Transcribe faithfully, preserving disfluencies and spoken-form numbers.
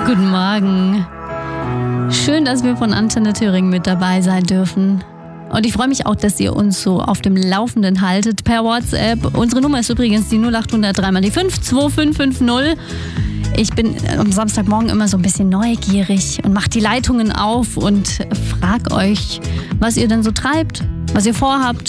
Guten Morgen. Schön, dass wir von Antenne Thüringen mit dabei sein dürfen. Und ich freue mich auch, dass ihr uns so auf dem Laufenden haltet per WhatsApp. Unsere Nummer ist übrigens die null acht hundert drei mal die fünf zwei fünf fünf null. Ich bin am Samstagmorgen immer so ein bisschen neugierig und mache die Leitungen auf und frage euch, was ihr denn so treibt, was ihr vorhabt.